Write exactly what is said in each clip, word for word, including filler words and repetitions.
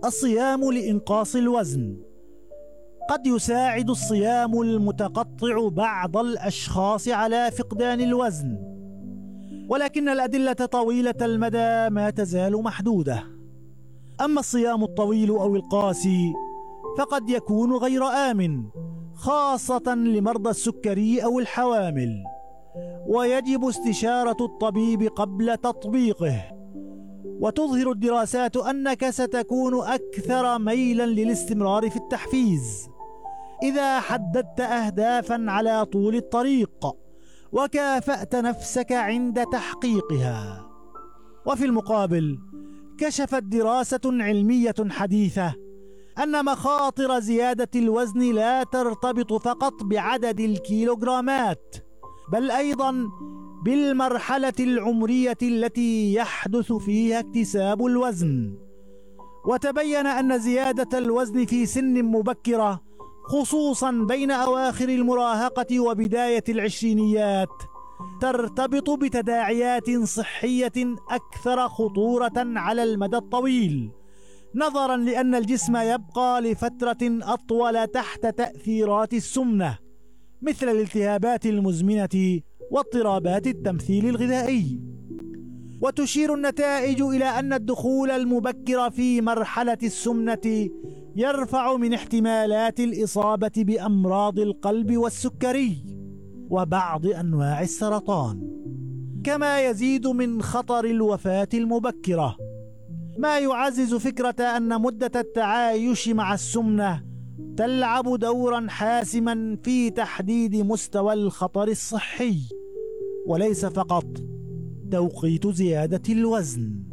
الصيام لإنقاص الوزن. قد يساعد الصيام المتقطع بعض الأشخاص على فقدان الوزن، ولكن الأدلة طويلة المدى ما تزال محدودة. أما الصيام الطويل أو القاسي فقد يكون غير آمن، خاصة لمرضى السكري أو الحوامل، ويجب استشارة الطبيب قبل تطبيقه. وتظهر الدراسات أنك ستكون أكثر ميلا للاستمرار في التحفيز إذا حددت أهدافا على طول الطريق وكافأت نفسك عند تحقيقها. وفي المقابل، كشفت دراسة علمية حديثة أن مخاطر زيادة الوزن لا ترتبط فقط بعدد الكيلوغرامات، بل أيضا بالمرحلة العمرية التي يحدث فيها اكتساب الوزن. وتبين أن زيادة الوزن في سن مبكرة، خصوصا بين أواخر المراهقة وبداية العشرينيات، ترتبط بتداعيات صحية أكثر خطورة على المدى الطويل، نظرا لأن الجسم يبقى لفترة أطول تحت تأثيرات السمنة، مثل الالتهابات المزمنة واضطرابات التمثيل الغذائي. وتشير النتائج إلى أن الدخول المبكر في مرحلة السمنة يرفع من احتمالات الإصابة بأمراض القلب والسكري وبعض أنواع السرطان، كما يزيد من خطر الوفاة المبكرة، ما يعزز فكرة أن مدة التعايش مع السمنة تلعب دورا حاسما في تحديد مستوى الخطر الصحي، وليس فقط توقيت زيادة الوزن.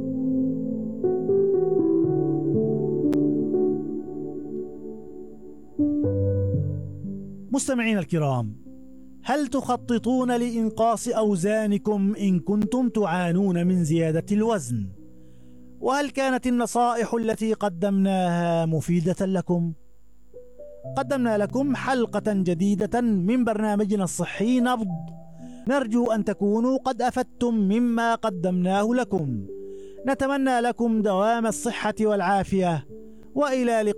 مستمعين الكرام، هل تخططون لإنقاص أوزانكم إن كنتم تعانون من زيادة الوزن؟ وهل كانت النصائح التي قدمناها مفيدة لكم؟ قدمنا لكم حلقة جديدة من برنامجنا الصحي نبض، نرجو أن تكونوا قد أفدتم مما قدمناه لكم. نتمنى لكم دوام الصحة والعافية، وإلى لقاء